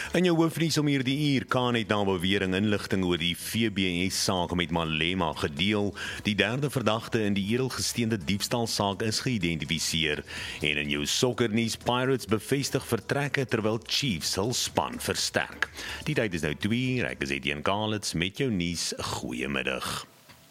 In jou hoofnuus om hierdie uur, Kaan het na bewering inligting oor die FBS-saak met Malema gedeel. Die derde verdagte in die edelgesteende diefstalsaak is geïdentifiseer. En in jou sokkernuus, Pirates bevestig vertrekke terwyl Chiefs hul span versterk. Die tyd is nou 2:00, ek is Etienne Kalitz met jou nuus. Goeiemiddag.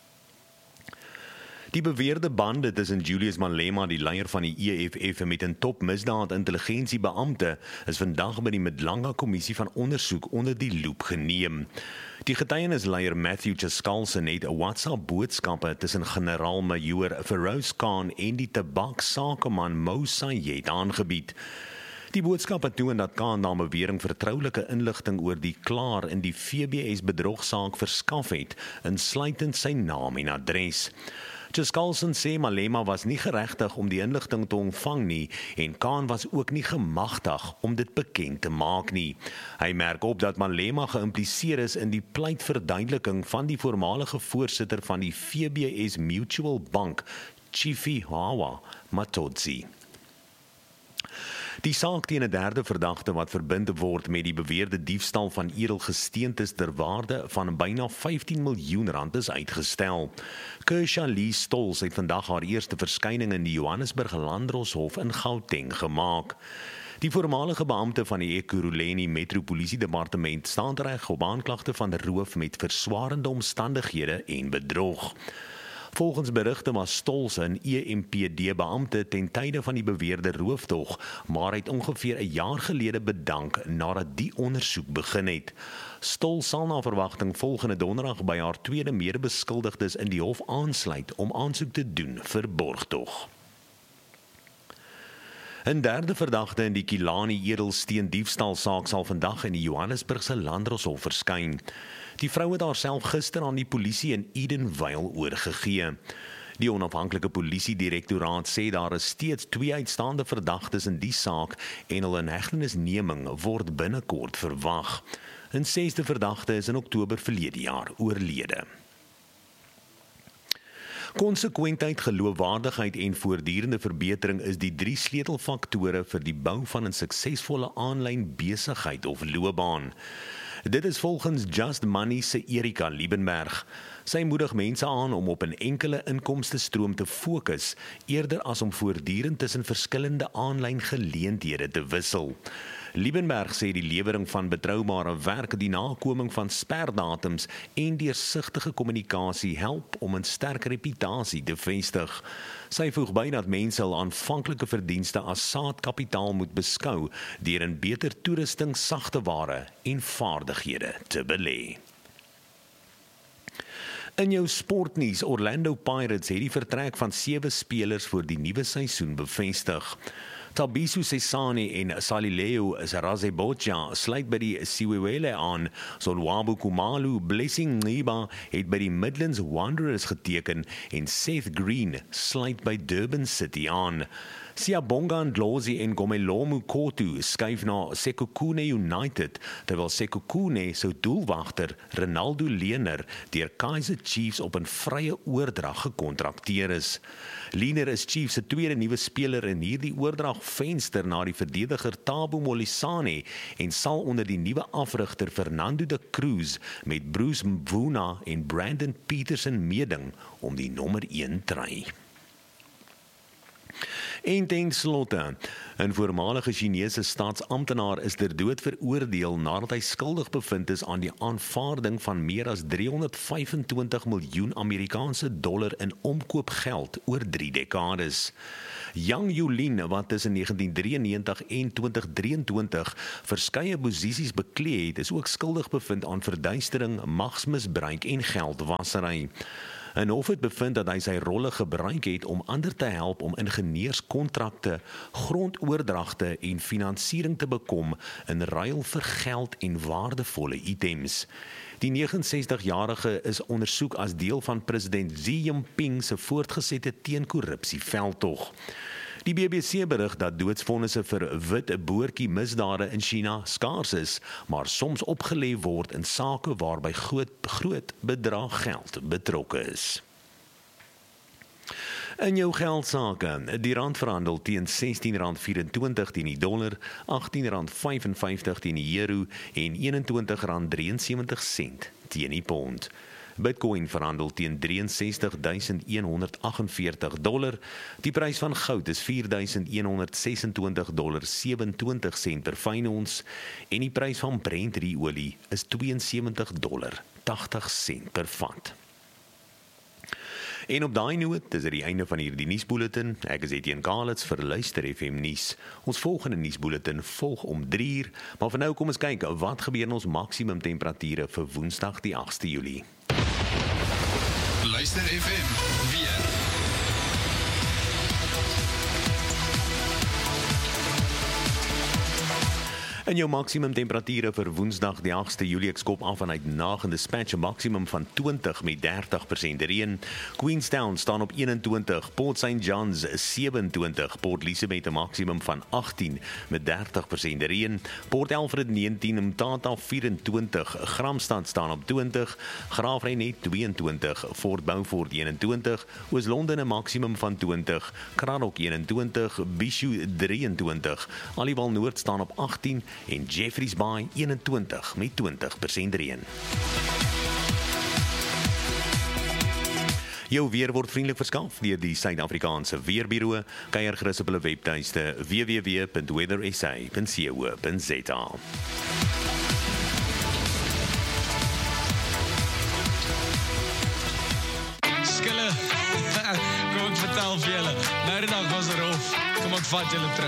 Die beweerde bande tussen Julius Malema, die leier van die EFF, met 'n top-misdaad-intelligensiebeampte is vandag by die Mdlanga-kommissie van ondersoek onder die loep geneem. Die getuienisleier Matthew Chaskalson het 'n WhatsApp-boodskappe tussen generaal-majoor Feroz Khan en die tabaksakeman Mo Sayed aangebied. Die boodskappe toon dat Khan na bewering vertroulike inligting oor die klaar in die FBS-bedrogsaak verskaf het, insluitend sy naam en adres. Chaskalson sê Malema was nie geregtig om die inligting te ontvang nie en Khan was ook nie gemagtig om dit bekend te maak nie. Hy merk op dat Malema geïmpliseer is in die pleitverduideliking van die voormalige voorsitter van die FBS Mutual Bank, Chifihawa Matodzi. Die saak teen 'n derde verdagte wat verbind word met die beweerde diefstal van edelgesteentes ter waarde van byna 15 miljoen rand is uitgestel. Kersha Lee Stolz het vandag haar eerste verskyning in die Johannesburg Landdroshof in Gauteng gemaak. Die voormalige beampte van die Ekurhuleni Metropolisie Departement staan reg op aanklagte van roof met verswarende omstandighede en bedrog. Volgens berigte was Stolz 'n EMPD-beampte ten tye van die beweerde rooftog, maar hy het ongeveer 'n jaar gelede bedank nadat die ondersoek begin het. Stolz sal na verwagting volgende donderdag by haar tweede medebeskuldigdes in die hof aansluit om aansoek te doen vir borgtog. 'n derde verdagte in die Kilani edelsteen diefstalsaak sal vandag in die Johannesburgse Landdroshof verskyn. Die vrou het haarself gister aan die polisie in Edenvale oorgegee. Die onafhanklike polisiedirektoraat sê daar is steeds 2 uitstaande verdagtes in die saak en hul inhegtenisneming word binnekort verwag. 'n 6de verdagte is in Oktober verlede jaar oorlede. Konsekwentheid, geloofwaardigheid en voortdurende verbetering is die 3 sleutelfaktore vir die bou van 'n suksesvolle aanlyn besigheid of loopbaan. Dit is volgens Just Money se Erika Liebenberg. Sy moedig mense aan om op 'n enkele inkomstestroom te fokus, eerder as om voortdurend tussen verskillende aanlyn geleenthede te wissel. Liebenberg sê die lewering van betroubare werk, die nakoming van sperdatums en deursigtige kommunikasie help om 'n sterk reputasie te vestig. Sy voeg by dat mense hul aanvanklike verdienste as saadkapitaal moet beskou deur in beter toerusting, sagte ware en vaardighede te belê. In jou sportnuus, Orlando Pirates het die vertrek van 7 spelers vir die nuwe seisoen bevestig. Thabiso Sesane en Salileo Razebocha sluit by die Siwewele aan. Solwabo Kumalu, Blessing Ngiba het by die Midlands Wanderers geteken en Seth Green sluit by Durban City aan. Siyabonga Ndlozi en Gomelomu Kotu skuif na Sekhukhune United, terwyl Sekhukhune se doelwagter Ronaldo Lehner deur Kaizer Chiefs op 'n vrye oordrag gekontrakteer is. Lehner is Chiefs se tweede nuwe speler in hierdie oordragvenster na die verdediger Thabo Molisane en sal onder die nuwe afrigter Fernando de Cruz met Bruce Mvuna en Brandon Peterson meeding om die nommer 1 try. En ten slotte, 'n voormalige Chinese staatsamptenaar is ter dood veroordeel nadat hy skuldig bevind is aan die aanvaarding van meer as 325 miljoen Amerikaanse dollar in omkoopgeld oor 3 dekades. Yang Yulin, wat tussen 1993 en 2023 verskeie posisies beklee het, is ook skuldig bevind aan verduistering, magsmisbruik en geldwasery. 'n Hof het bevind dat hy sy rolle gebruik het om ander te help om ingenieurskontrakte, grondoordragte en finansiering te bekom in ruil vir geld en waardevolle items. Die 69-jarige is ondersoek as deel van president Xi Jinping se voortgesette teenkorrupsie veldtog. Die BBC berig dat doodsvonnisse vir wit boortjie misdade in China skaars is, maar soms opgelê word in sake waarby groot bedrag geld betrokke is. In jou geldsaake, die rand verhandel teen R16.24 teen die dollar, R18.55 teen die euro en R21.73 teen die pond. Bitcoin verhandel teen $63,148. Die prys van goud is $4,126,27 per fyn ons en die prys van Brent-olie is $72,80 per vat. En op daai noot is dit die einde van hierdie nuusbulletin. Ek is Etienne Kalitz vir Luister FM nuus. Ons volgende nuusbulletin volg om 3:00, maar vir nou kom ons kyk wat gebeur in ons maksimum temperature vir Woensdag die 8de Julie. Luister FM weer. In jou maksimum temperature vir Woensdag die 8de Julie, ek skop af vanuit Nag en Dispatch 'n maksimum van 20 met 30% reën. Queenstown staan op 21, Port St. John's 27, Port Elizabeth 'n maksimum van 18 met 30% reën. Port Alfred 19, Mthatha 24, Gramstad staan op 20, Graafrenet 22, Fort Beaufort 21, Oos-London 'n maksimum van 20, Cradock 21, Bishu 23, Aliwal Noord staan op 18 en Jeffreys Bay 21 met 20% reën. Jou weer word vriendelik verskaf deur die Suid-Afrikaanse Weerbureau. Kyk gerus op hulle webtuiste www.weathersa.co.za. Skille, kom ek vertel vir julle. Nou die dag was rof, kom ek vat julle terug.